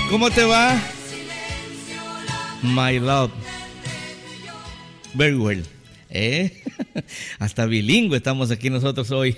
¿Cómo te va? My love. Very well. Hasta bilingüe estamos aquí nosotros hoy.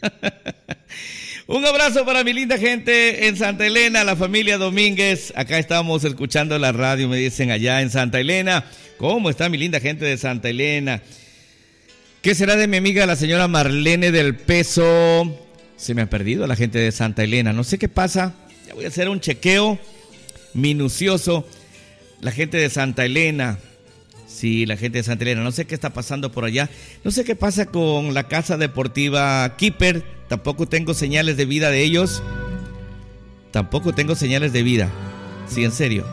Un abrazo para mi linda gente en Santa Elena, la familia Domínguez. Acá estamos escuchando la radio, me dicen allá en Santa Elena. ¿Cómo está mi linda gente de Santa Elena? ¿Qué será de mi amiga la señora Marlene del Peso? Se me ha perdido la gente de Santa Elena. No sé qué pasa. Ya voy a hacer un chequeo minucioso. La gente de Santa Elena. Sí, la gente de Santa Elena. No sé qué está pasando por allá. No sé qué pasa con la casa deportiva Keeper. Tampoco tengo señales de vida de ellos. Tampoco tengo señales de vida. Sí, en serio.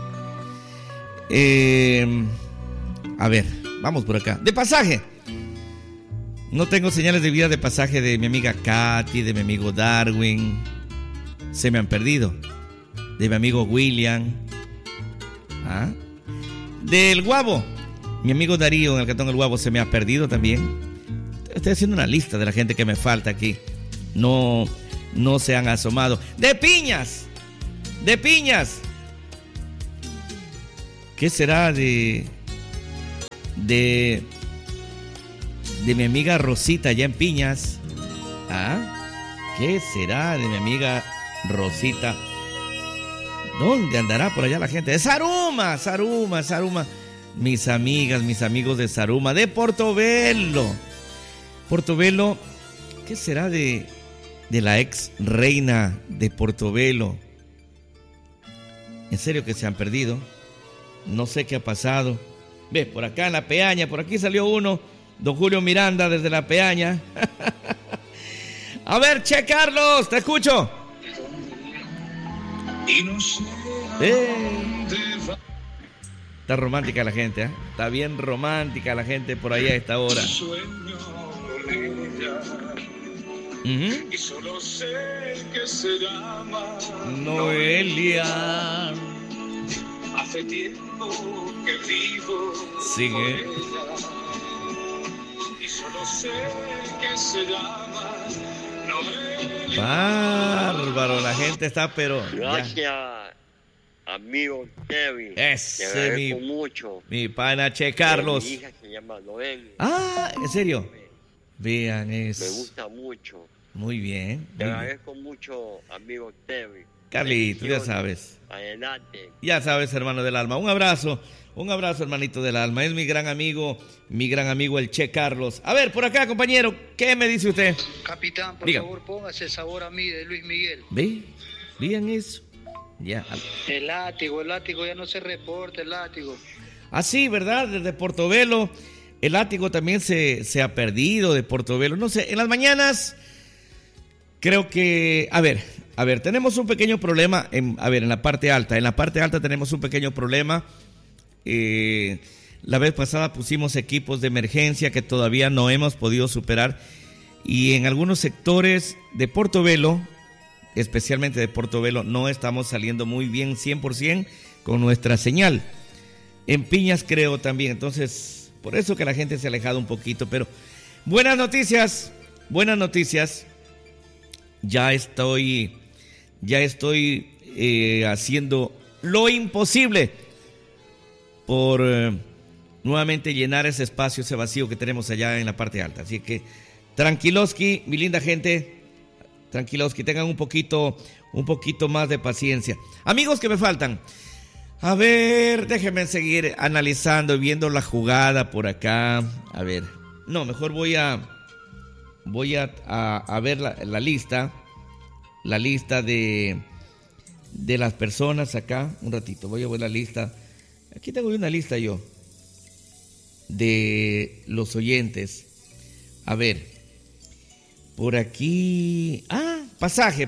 A ver, vamos por acá. De pasaje. No tengo señales de vida de pasaje de mi amiga Katy, de mi amigo Darwin. Se me han perdido. De mi amigo William. Del Guabo. Mi amigo Darío en el Cantón El Guabo se me ha perdido también. Estoy haciendo una lista de la gente que me falta aquí. No se han asomado. De Piñas. De Piñas. ¿Qué será de mi amiga Rosita allá en Piñas? ¿Qué será de mi amiga Rosita? ¿Dónde andará por allá la gente? De Zaruma. Mis amigas, mis amigos de Zaruma, de Portobelo. Portobelo, ¿qué será de la ex reina de Portobelo? En serio que se han perdido. No sé qué ha pasado. Ve, por acá en La Peaña, por aquí salió uno, don Julio Miranda desde La Peaña. A ver, Che Carlos, te escucho. Está romántica la gente, ¿eh? Está bien romántica la gente por ahí a esta hora. Y solo sé que se llama Noelia. Hace tiempo que vivo. Sigue. Y solo sé que se llama Noelia. Bárbaro, la gente está pero. Gracias. Ya. Amigo Kevin, ese mucho. Mi pana Che Carlos. Mi hija se llama Noelia. ¿En serio? Vean eso. Me gusta mucho. Muy bien. Te agradezco mucho, amigo Kevin. Carlito, ya sabes. Adelante. Ya sabes, hermano del alma. Un abrazo, hermanito del alma. Es mi gran amigo el Che Carlos. A ver, por acá, compañero, ¿qué me dice usted? Capitán, por favor, póngase Sabor a mí de Luis Miguel. Vean eso. Ya. El látigo ya no se reporta, el látigo. Sí, ¿verdad? Desde Portobelo, el látigo también se ha perdido de Portobelo. No sé, en las mañanas creo que... A ver, tenemos un pequeño problema en la parte alta. En la parte alta tenemos un pequeño problema. La vez pasada pusimos equipos de emergencia que todavía no hemos podido superar. Y en algunos sectores de Portobelo, especialmente de Portobelo, no estamos saliendo muy bien 100% con nuestra señal. En Piñas creo también, entonces por eso que la gente se ha alejado un poquito, pero buenas noticias. Ya estoy haciendo lo imposible por nuevamente llenar ese espacio, ese vacío que tenemos allá en la parte alta. Así que tranquiloski, mi linda gente. Tranquilos, que tengan un poquito más de paciencia. Amigos que me faltan. A ver, déjenme seguir analizando, viendo la jugada por acá. A ver, no, mejor voy a ver la lista. La lista de las personas acá. Un ratito, voy a ver la lista. Aquí tengo una lista yo. De los oyentes. A ver. Por aquí... pasaje.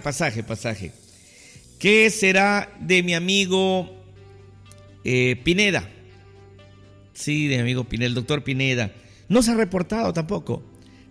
¿Qué será de mi amigo Pineda? Sí, de mi amigo Pineda, el doctor Pineda. No se ha reportado tampoco.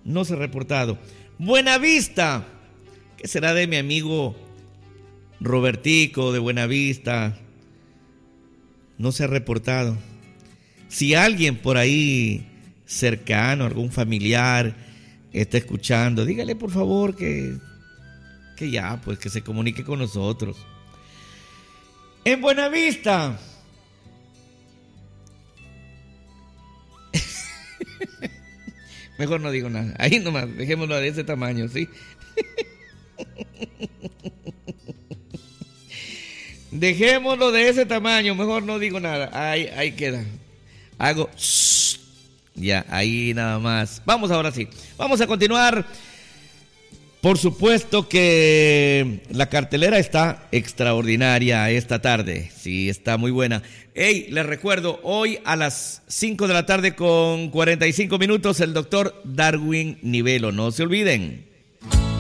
Buenavista. ¿Qué será de mi amigo Robertico de Buenavista? No se ha reportado. Si alguien por ahí cercano, algún familiar está escuchando, dígale por favor que ya, pues que se comunique con nosotros. En Buenavista. Mejor no digo nada. Ahí nomás, dejémoslo de ese tamaño, ¿sí? Dejémoslo de ese tamaño, mejor no digo nada. Ahí queda. Hago... Ya, ahí nada más. Vamos ahora sí. Vamos a continuar. Por supuesto que la cartelera está extraordinaria esta tarde. Sí, está muy buena. Hey, les recuerdo, hoy a las 5 de la tarde con 45 minutos, el doctor Darwin Nivelo. No se olviden.